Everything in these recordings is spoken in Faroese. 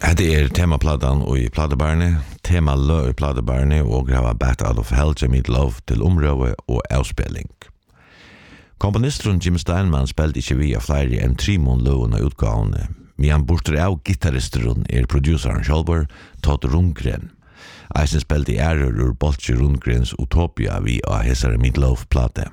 Det temaplattan och i platebarne, tema lö i platebarne och grava Bat Out of Hell till Meat Loaf till område och avspelning. Komponisten Jim Steinman spelade inte via fler än 3 månader utgåvan, men han bortre av gitarristen produceren Kjellborg, Todd Rundgren. Eisen spelade error ur Bolche Rundgrens Utopia via hesare Meat Loaf-plate.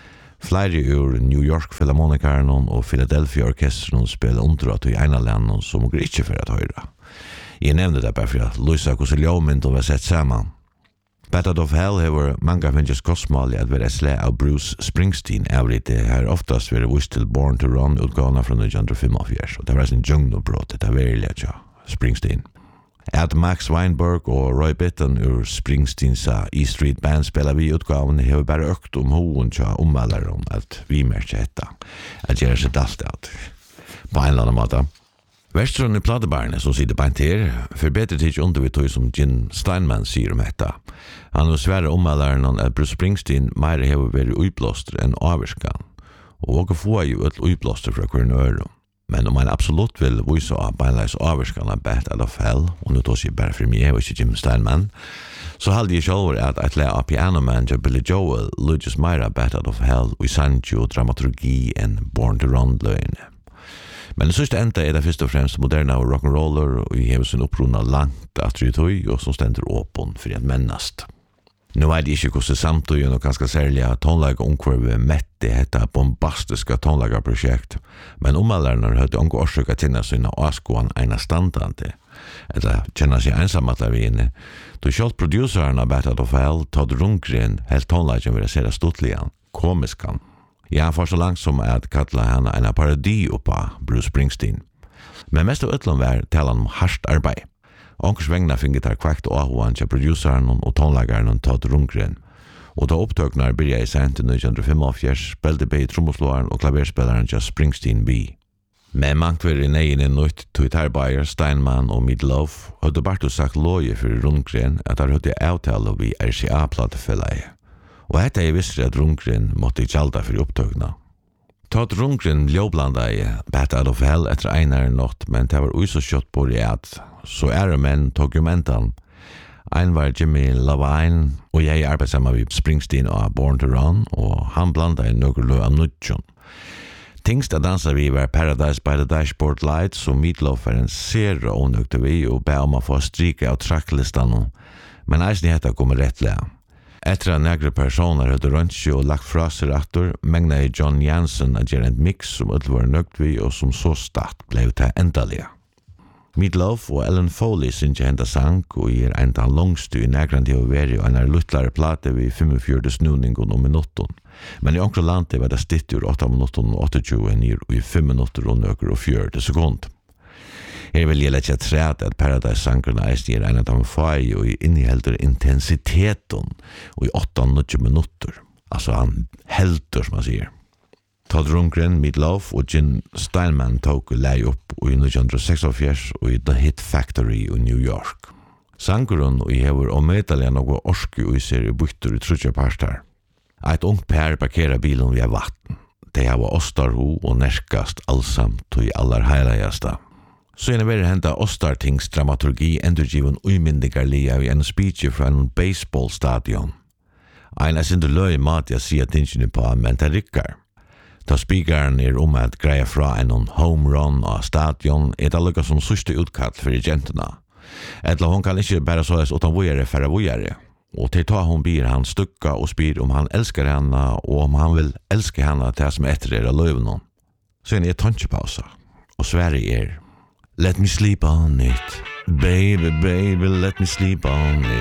Flere ur New York Philharmonikaren och Philadelphia Orkestern spelar underat i ena länden som går inte för att höra. Jag nämnde det bara för att Luisa Kusiljomin var sett samman. Bat Out of Hell har många finnes kostmål att vara slä av Bruce Springsteen ävligt det här oftast varit vist till Born to Run utgåna från 1945 och det var sin djungnobrott det var väldigt Springsteen. At Max Weinberg och Roy Bittan ur Springsteens E Street Band spelar vi utgåvan har bara ökt hoen tja omvälaren att vi märker detta. Att göra sig dalt ut på en eller annan måte. Västron i platebarnet som sitter på en till förbättrar inte under vi tog som Jim Steinman säger om detta. Han har svära omvälaren att Bruce Springsteen mer har varit utblåster än avskan. Och få ju ett utblåster för hver öron. Men om man absolut vill visa av beinleis avskan av Bat Out of Hell, och nu tar sig bara för mig och inte Jim Steinman, så hade jag själv att ett lära pianomanager Billy Joel lydes mer Bat Out of Hell och sanjo dramaturgi än Born to Run-lögn. Men det sista enda det först och främst moderna rock'n'roller och i har sin upprunna langt attribut och som ständer öppen för att männast. Nu är det inte hur samtidigt och ganska särliga tonlaga omkvarve mätte detta bombastiska tonlagarprojekt, men omväldarna hade ångo orsök att känna sina avskåan ena standande, eller känna sig ensamma av inne. Då själv produceren av Bat Out of Hell, Todd Rundgren, helt tonlagen vill säga stutligan, komiskan. Jag får så långt som att kalla henne en parodi på Bruce Springsteen. Men mest av ötlån var talan om harskt arbete. Onkers vägna finget har kvakt och ahoan till produceren och tonlagaren Todd Rundgren. Och då upptöknar började i sent 1945 spelade B trommoslåaren och klaverspelaren till Springsteen B. Men mangt var i nejen en nytt Twitter-bayer, Steinman och Meat Loaf hade bara sagt loje för Rundgren att han hade avtala vid RCA-platefället. Och detta är visst att Rundgren måtte gjalda för upptökna. Todd Rundgren ljoblandade Bat Out of Hell efter einare natt, men det var så kött på det att så män tog ju mentan. Ein var Jimmy Lavine och jag arbetade samman vid Springsteen och Born to Run och han blandade några av nutjon. Tingsta dansar vi var Paradise by the Dashboard Lights och Meat Loaf var en serie onökte vi och bär om att få stryka av tracklistan, men eisen heter kommer rätt lä. Efter att några personer hade röntgen och lagt fraser attor, mägnade John Jansen att göra en mix som alla var nögt vid och som så start blev det ändaliga. Meat Loaf och Ellen Foley synte hända sang och ger en tan långstu i nägran till att vara en luttlare plate vid 45 snunningen om minuten. Men i ankra landet var det stitt ur 8 minuter och 28 ner i 5 minuter och nöker och 40 sekund. Här vill jag lägga träd att Paradise-sankerna är en av de faj och innehåller intensiteten och i 8-9 minuter. Alltså han helter som man säger. Todd Rundgren, Meat Loaf och Jim Steinman tog lej upp i 1946 och i The Hit Factory i New York. Sankeren och hever omedaliga några orske och ser bytter i trutja parstar. Ett ungt pär parkerar bilen via vatten. De har ostarho och närskast allsamt och i allar heiligasta. Så är det hända Ostartings dramaturgi endurgiven umyndigarliga i en speech från en baseballstadion. En är inte löj mat jag ser tingene på, men det rikkar. Ta spikaren är att greja fra en home run av stadion är det lukka som sørste utkall för agenterna. Eller hon kan inte bara sås utan vojare för vojare. Och till ta hon ber han stucka och spyr om han älskar henne och om han vill älska henne till som efter er löven. Så är det tanchepausa. Och Sverige är Let me sleep on it, baby, baby, let me sleep on it.